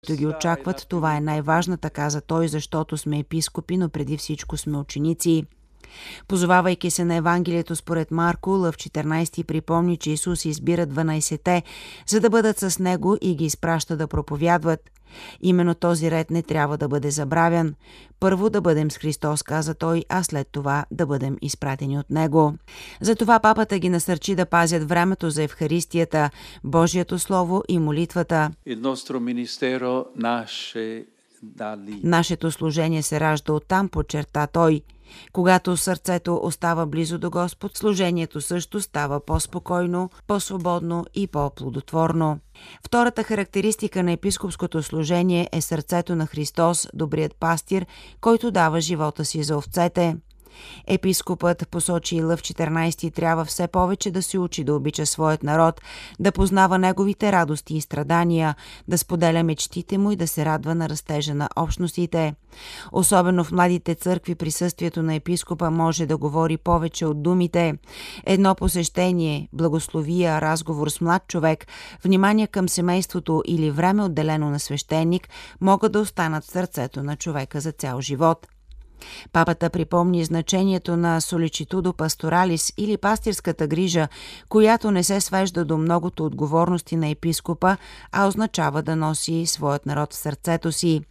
ги очакват, това е най-важната, каза той, защото сме епископи, но преди всичко сме ученици. Позовавайки се на Евангелието според Марко, Лъв 14 припомни, че Исус избира 12-те, за да бъдат с него и ги изпраща да проповядват. Именно този ред не трябва да бъде забравян. Първо да бъдем с Христос, каза той, а след това да бъдем изпратени от Него. Затова папата ги насърчи да пазят времето за Евхаристията, Божието Слово и молитвата. Нашето служение се ражда оттам, подчерта той. Когато сърцето остава близо до Господ, служението също става по-спокойно, по-свободно и по-плодотворно. Втората характеристика на епископското служение е сърцето на Христос, добрият пастир, който дава живота си за овцете. Епископът, посочи Лъв 14, трябва все повече да се учи да обича своят народ, да познава неговите радости и страдания, да споделя мечтите му и да се радва на растежа на общностите. Особено в младите църкви присъствието на епископа може да говори повече от думите. Едно посещение, благословия, разговор с млад човек, внимание към семейството или време отделено на свещеник могат да останат в сърцето на човека за цял живот. Папата припомни значението на соличитудо пасторалис или пастирската грижа, която не се свежда до многото отговорности на епископа, а означава да носи своят народ в сърцето си.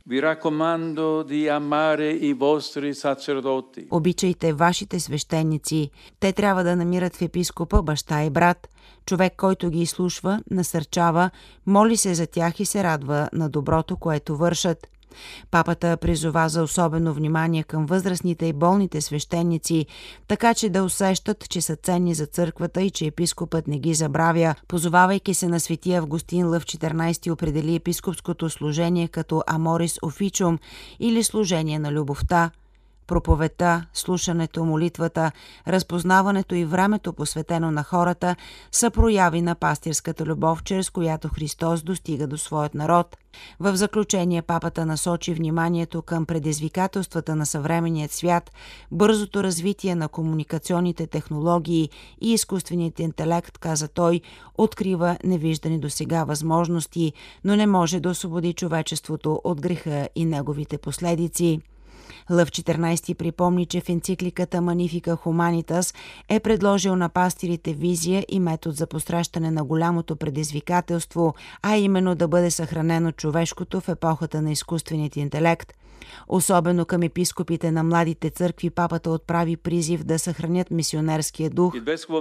Обичайте вашите свещеници. Те трябва да намират в епископа баща и брат, човек, който ги изслушва, насърчава, моли се за тях и се радва на доброто, което вършат. Папата призова за особено внимание към възрастните и болните свещеници, така че да усещат, че са ценни за църквата и че епископът не ги забравя. Позовавайки се на светия Августин, Лъв 14 определи епископското служение като аморис офичум или служение на любовта. Проповедта, слушането, молитвата, разпознаването и времето, посветено на хората, са прояви на пастирската любов, чрез която Христос достига до своят народ. В заключение папата насочи вниманието към предизвикателствата на съвременният свят, бързото развитие на комуникационните технологии и изкуственият интелект, каза той, открива невиждани досега възможности, но не може да освободи човечеството от греха и неговите последици. Лъв 14 припомни, че в енцикликата Magnificat Humanitas е предложил на пастирите визия и метод за посрещане на голямото предизвикателство, а именно да бъде съхранено човешкото в епохата на изкуственият интелект. Особено към епископите на младите църкви папата отправи призив да съхранят мисионерския дух.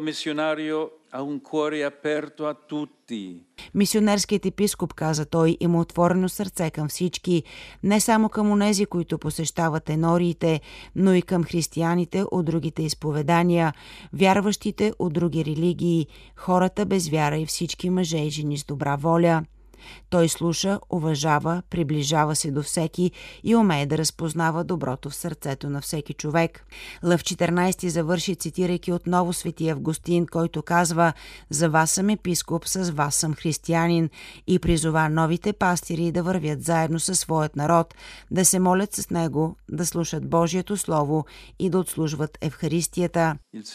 Мисионерският епископ, каза той, има отворено сърце към всички, не само към онези, които посещават енориите, но и към християните от другите изповедания, вярващите от други религии, хората без вяра и всички мъже и жени с добра воля. Той слуша, уважава, приближава се до всеки и умее да разпознава доброто в сърцето на всеки човек. Лъв 14 завърши, цитирайки отново светия Августин, който казва: „За вас съм епископ, с вас съм християнин“, и призова новите пастири да вървят заедно със своят народ, да се молят с него, да слушат Божието Слово и да отслужват Евхаристията.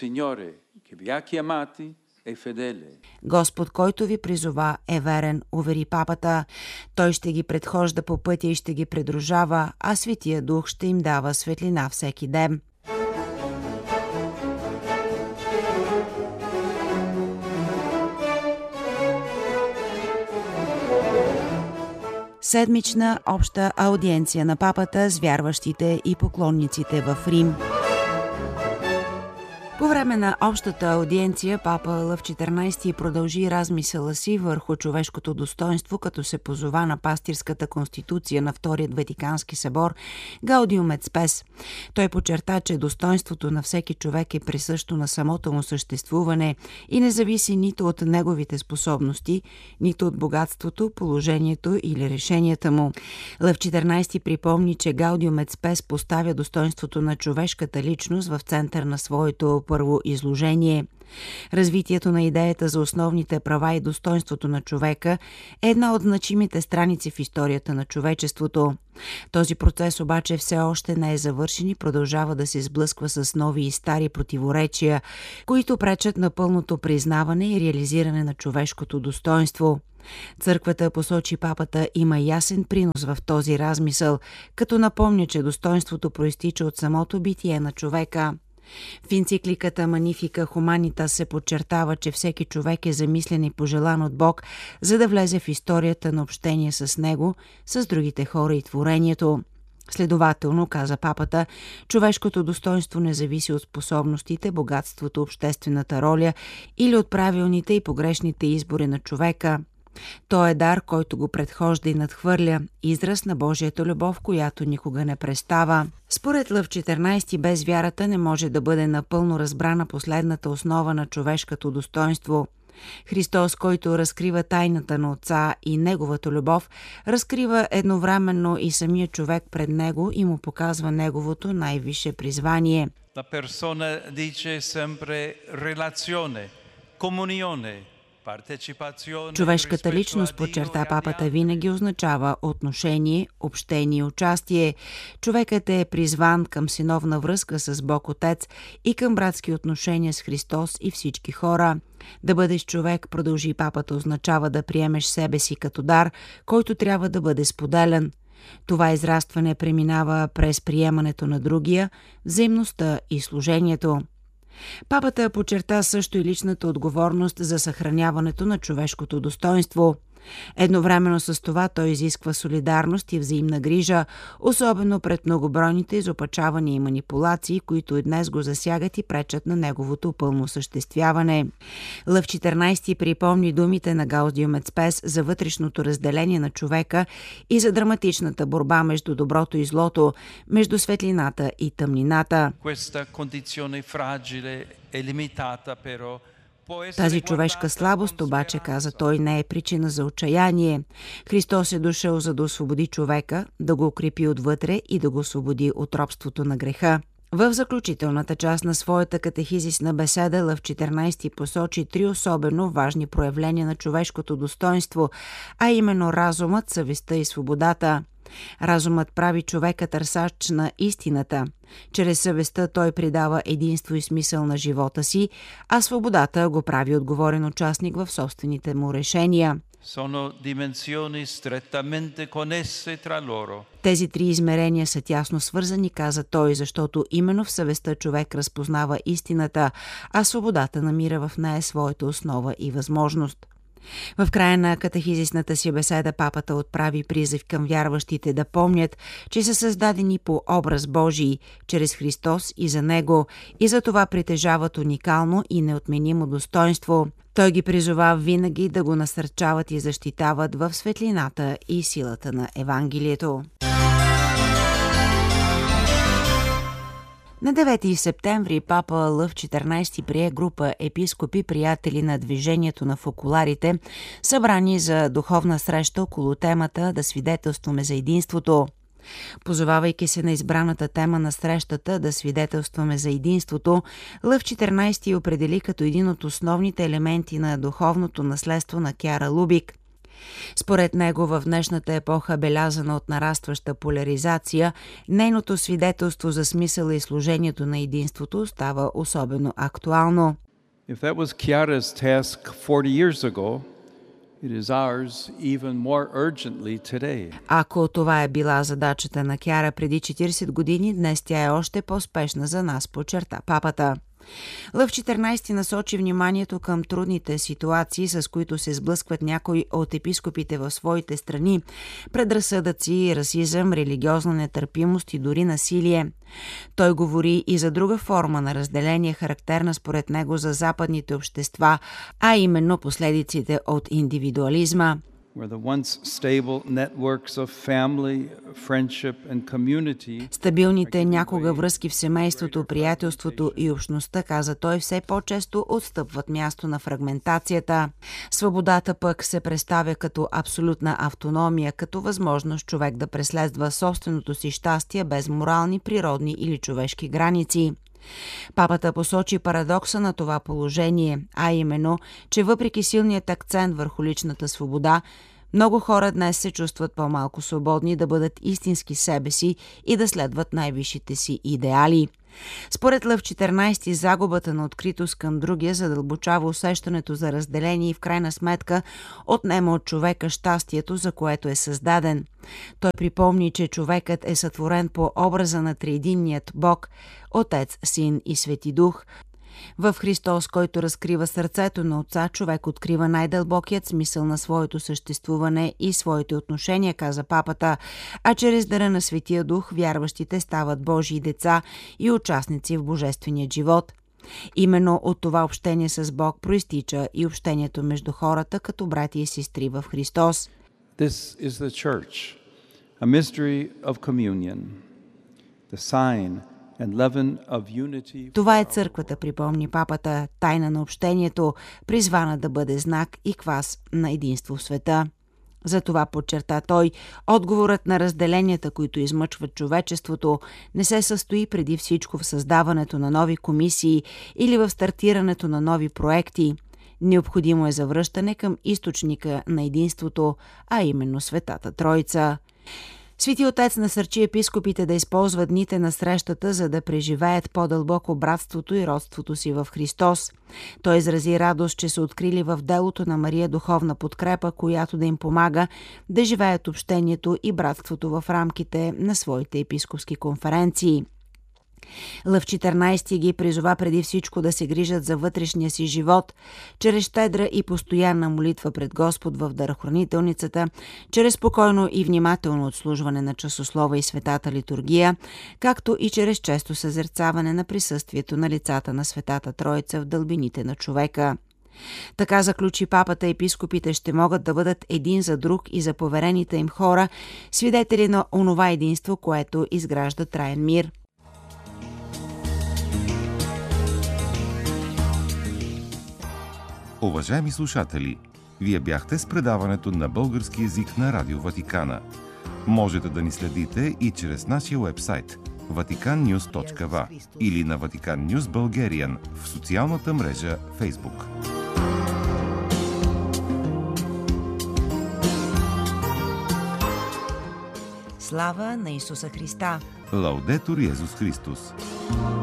Господ, който ви призова, е верен, увери папата. Той ще ги предхожда по пътя и ще ги придружава, а Светия Дух ще им дава светлина всеки ден. Седмична обща аудиенция на папата с вярващите и поклонниците в Рим. По време на общата аудиенция папа Лъв 14 продължи размисъла си върху човешкото достоинство, като се позова на пастирската конституция на Вторият Ватикански събор Gaudium et Spes. Той подчерта, че достоинството на всеки човек е присъщо на самото му съществуване и не зависи нито от неговите способности, нито от богатството, положението или решенията му. Лъв 14 припомни, че Gaudium et Spes поставя достоинството на човешката личност в център на своето първо изложение. Развитието на идеята за основните права и достоинството на човека е една от значимите страници в историята на човечеството. Този процес обаче все още не е завършен и продължава да се сблъсква с нови и стари противоречия, които пречат на пълното признаване и реализиране на човешкото достоинство. Църквата, посочи папата, има ясен принос в този размисъл, като напомня, че достоинството проистича от самото битие на човека. В енцикликата Magnificat Humanitas се подчертава, че всеки човек е замислен и пожелан от Бог, за да влезе в историята на общение с Него, с другите хора и творението. Следователно, каза папата, човешкото достоинство не зависи от способностите, богатството, обществената роля или от правилните и погрешните избори на човека. То е дар, който го предхожда и надхвърля, израз на Божията любов, която никога не престава. Според Лъв 14, без вярата не може да бъде напълно разбрана последната основа на човешкото достоинство. Христос, който разкрива тайната на Отца и Неговата любов, разкрива едновременно и самия човек пред Него и му показва Неговото най-висше призвание. La persona dice sempre relazione, comunione. Човешката личност, подчерта папата, винаги означава отношение, общение и участие. Човекът е призван към синовна връзка с Бог Отец и към братски отношения с Христос и всички хора. Да бъдеш човек, продължи папата, означава да приемеш себе си като дар, който трябва да бъде споделен. Това израстване преминава през приемането на другия, взаимността и служението. Папата подчерта също и личната отговорност за съхраняването на човешкото достоинство. Едновременно с това той изисква солидарност и взаимна грижа, особено пред многобройните изопачавания и манипулации, които и днес го засягат и пречат на неговото пълно осъществяване. Лъв 14 припомни думите на Гаудиум ет Спес за вътрешното разделение на човека и за драматичната борба между доброто и злото, между светлината и тъмнината. Тази човешка слабост, обаче, каза той, не е причина за отчаяние. Христос е дошъл, за да освободи човека, да го укрепи отвътре и да го освободи от робството на греха. В заключителната част на своята катехизисна беседа Лъв 14 посочи 3 особено важни проявления на човешкото достоинство, а именно разумът, съвестта и свободата. Разумът прави човека търсач на истината. Чрез съвестта той придава единство и смисъл на живота си, а свободата го прави отговорен участник в собствените му решения. Тези 3 измерения са тясно свързани, каза той, защото именно в съвестта човек разпознава истината, а свободата намира в нея своята основа и възможност. В края на катехизисната си беседа папата отправи призив към вярващите да помнят, че са създадени по образ Божий, чрез Христос и за Него, и за това притежават уникално и неотменимо достоинство. Той ги призова винаги да го насърчават и защитават в светлината и силата на Евангелието. На 9 септември папа Лъв 14 прие група епископи, приятели на движението на фокуларите, събрани за духовна среща около темата «Да свидетелстваме за единството». Позовавайки се на избраната тема на срещата «Да свидетелстваме за единството», Лъв 14 определи като един от основните елементи на духовното наследство на Кяра Лубик. Според него в днешната епоха, белязана от нарастваща поляризация, нейното свидетелство за смисъла и служението на единството става особено актуално. If that was Chiara's task 40 years ago, it is ours even more urgently today. Ако това е била задачата на Кяра преди 40 години, днес тя е още по-спешна за нас, подчерта папата. Лъв 14 насочи вниманието към трудните ситуации, с които се сблъскват някои от епископите в своите страни, предразсъдъци, расизъм, религиозна нетърпимост и дори насилие. Той говори и за друга форма на разделение, характерна според него за западните общества, а именно последиците от индивидуализма. Стабилните някога връзки в семейството, приятелството и общността, каза той, все по-често отстъпват място на фрагментацията. Свободата пък се представя като абсолютна автономия, като възможност човек да преследва собственото си щастие без морални, природни или човешки граници. Папата посочи парадокса на това положение, а именно, че въпреки силният акцент върху личната свобода, Много хора днес се чувстват по-малко свободни да бъдат истински себе си и да следват най-висшите си идеали. Според Лъв 14, загубата на откритост към другия задълбочава усещането за разделение и в крайна сметка отнема от човека щастието, за което е създаден. Той припомни, че човекът е сътворен по образа на триединният Бог, Отец, Син и Свети Дух. В Христос, който разкрива сърцето на Отца, човек открива най-дълбокият смисъл на своето съществуване и своите отношения, каза папата, а чрез дара на Светия Дух вярващите стават Божии деца и участници в божествения живот. Именно от това общение с Бог проистича и общението между хората като брати и сестри в Христос. This is the church, a mystery of communion, the sign and leaven of unity. Това е църквата, припомни папата, тайна на общението, призвана да бъде знак и квас на единство в света. Затова, подчерта той, отговорът на разделенията, които измъчват човечеството, не се състои преди всичко в създаването на нови комисии или в стартирането на нови проекти. Необходимо е завръщане към източника на единството, а именно Светата Троица. Свети Отец насърчи епископите да използват дните на срещата, за да преживеят по-дълбоко братството и родството си в Христос. Той изрази радост, че са открили в делото на Мария духовна подкрепа, която да им помага да живеят общението и братството в рамките на своите епископски конференции. Лъв 14 ги призова преди всичко да се грижат за вътрешния си живот, чрез щедра и постоянна молитва пред Господ в дарохранителницата, чрез спокойно и внимателно отслужване на часослова и светата литургия, както и чрез често съзерцаване на присъствието на лицата на Светата Троица в дълбините на човека. Така заключи папата, епископите ще могат да бъдат един за друг и за поверените им хора, свидетели на онова единство, което изгражда траен мир. Уважаеми слушатели, вие бяхте с предаването на български език на Радио Ватикана. Можете да ни следите и чрез нашия уебсайт vaticannews.va или на Vatican News Bulgarian в социалната мрежа Facebook. Слава на Исуса Христа! Лаудетур Йезус Христос!